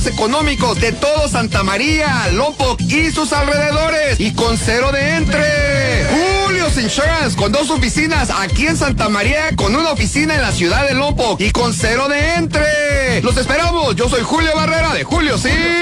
económicos de todo Santa María, Lompoc y sus alrededores. Y con cero de entre. Julio's Insurance, con 2 oficinas aquí en Santa María, con una oficina en la ciudad de Lompoc y con cero de entre. Los esperamos. Yo soy Julio Barrera de Julio's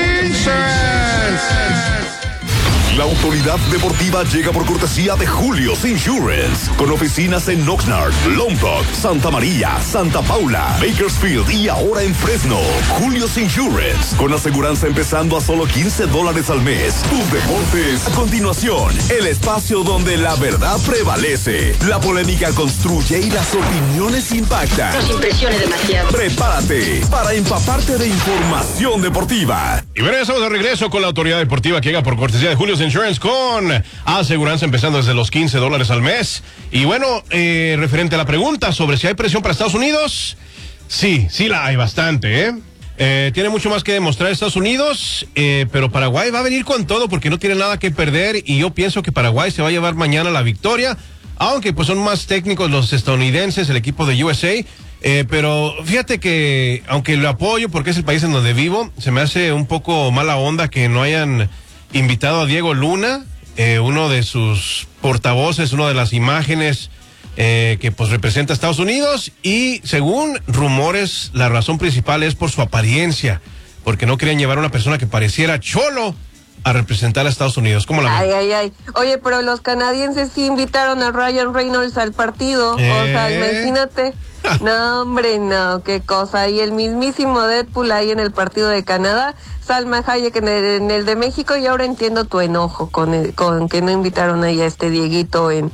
Insurance. La autoridad deportiva llega por cortesía de Julio's Insurance, con oficinas en Oxnard, Lompoc, Santa María, Santa Paula, Bakersfield y ahora en Fresno. Julio's Insurance, con aseguranza empezando a solo $15 al mes. Tus deportes. A continuación, el espacio donde la verdad prevalece, la polémica construye y las opiniones impactan. Nos impresione demasiado. Prepárate para empaparte de información deportiva. Y bueno, estamos de regreso con la autoridad deportiva que llega por cortesía de Julio's Insurance, con aseguranza empezando desde los $15 al mes. Y bueno, referente a la pregunta sobre si hay presión para Estados Unidos, sí la hay bastante, tiene mucho más que demostrar Estados Unidos, pero Paraguay va a venir con todo porque no tiene nada que perder, y yo pienso que Paraguay se va a llevar mañana la victoria, aunque pues son más técnicos los estadounidenses, el equipo de USA. Pero fíjate que, aunque lo apoyo porque es el país en donde vivo, se me hace un poco mala onda que no hayan invitado a Diego Luna, uno de sus portavoces, una de las imágenes que pues representa a Estados Unidos, y según rumores la razón principal es por su apariencia, porque no querían llevar a una persona que pareciera cholo a representar a Estados Unidos. ¿Cómo la ven? Ay. Oye, pero los canadienses sí invitaron a Ryan Reynolds al partido. O sea, imagínate. No, hombre, no, qué cosa. Y el mismísimo Deadpool ahí en el partido de Canadá, Salma Hayek en el de México, y ahora entiendo tu enojo con que no invitaron ahí a este Dieguito en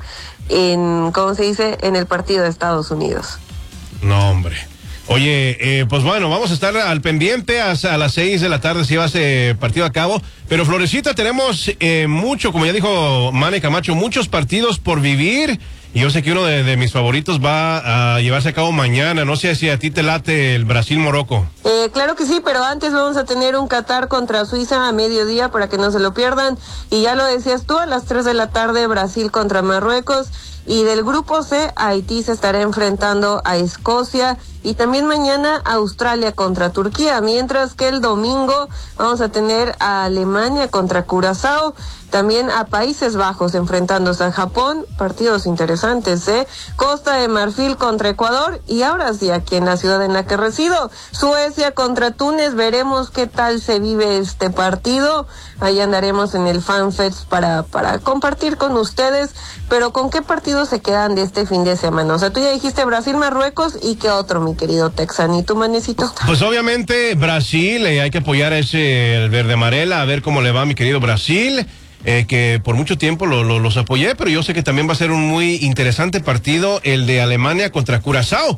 ¿cómo se dice? En el partido de Estados Unidos. No, hombre. Oye, pues bueno, vamos a estar al pendiente hasta las 6 de la tarde si va ese partido a cabo. Pero Florecita, tenemos mucho, como ya dijo Mane Camacho, muchos partidos por vivir. Y yo sé que uno de mis favoritos va a llevarse a cabo mañana. No sé si a ti te late el Brasil-Morocco. Claro que sí, pero antes vamos a tener un Qatar contra Suiza a mediodía para que no se lo pierdan. Y ya lo decías tú, a las 3 de la tarde Brasil contra Marruecos. Y del grupo C, Haití se estará enfrentando a Escocia, y también mañana Australia contra Turquía, mientras que el domingo vamos a tener a Alemania contra Curazao, también a Países Bajos enfrentándose a Japón, partidos interesantes, Costa de Marfil contra Ecuador, y ahora sí, aquí en la ciudad en la que resido, Suecia contra Túnez. Veremos qué tal se vive este partido. Ahí andaremos en el FanFest para compartir con ustedes. Pero ¿con qué partidos se quedan de este fin de semana? O sea, tú ya dijiste Brasil, Marruecos, ¿y qué otro, mi querido Texan? ¿Y tu Manecito? Pues obviamente Brasil, hay que apoyar a el verde amarela, a ver cómo le va a mi querido Brasil, que por mucho tiempo los apoyé, pero yo sé que también va a ser un muy interesante partido el de Alemania contra Curazao.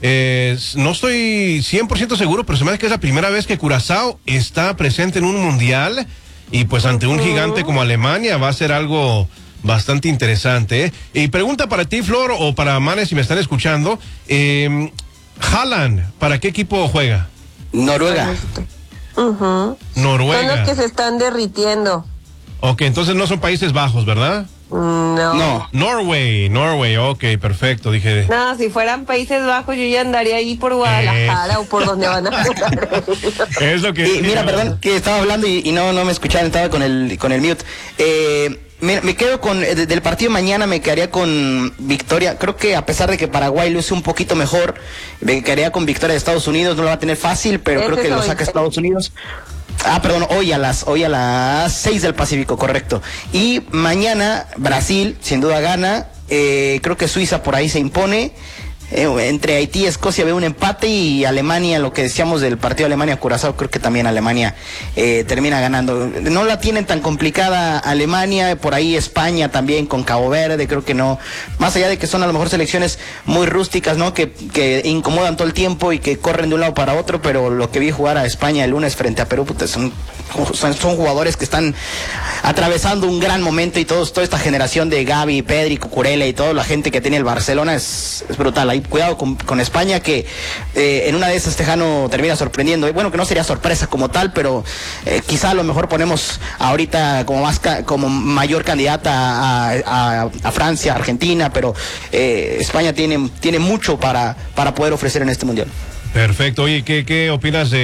No estoy 100% seguro, pero se me hace que es la primera vez que Curazao está presente en un mundial, y pues ante un gigante como Alemania va a ser algo bastante interesante, Y pregunta para ti, Flor, o para Mane, si me están escuchando, Haaland, ¿para qué equipo juega? Noruega. Noruega. Son los que se están derritiendo. Ok, entonces no son Países Bajos, ¿verdad? No. Norway, ok, perfecto, dije. No, si fueran Países Bajos yo ya andaría ahí por Guadalajara o por donde van a jugar. Es lo que... Mira, perdón, que estaba hablando y no me escuchaban, estaba con el mute. Me quedo con, del partido de mañana me quedaría con victoria. Creo que a pesar de que Paraguay luce un poquito mejor, me quedaría con victoria de Estados Unidos. No lo va a tener fácil, pero creo que lo saca Estados Unidos. Perdón, hoy a las 6 del Pacífico, correcto. Y mañana Brasil, sin duda gana. Creo que Suiza por ahí se impone. Entre Haití y Escocia veo un empate, y Alemania, lo que decíamos del partido Alemania-Curazao, creo que también Alemania termina ganando. No la tienen tan complicada Alemania, por ahí España también con Cabo Verde, creo que no, más allá de que son a lo mejor selecciones muy rústicas, ¿no? Que incomodan todo el tiempo y que corren de un lado para otro, pero lo que vi jugar a España el lunes frente a Perú, pues son jugadores que están atravesando un gran momento, y toda esta generación de Gavi, Pedri, Cucurella y toda la gente que tiene el Barcelona es brutal. Ahí cuidado con España, que en una de esas Tejano termina sorprendiendo. Bueno, que no sería sorpresa como tal, pero quizá a lo mejor ponemos ahorita como mayor candidata a Francia, Argentina, pero España tiene mucho para poder ofrecer en este mundial. Perfecto. Oye, ¿qué opinas de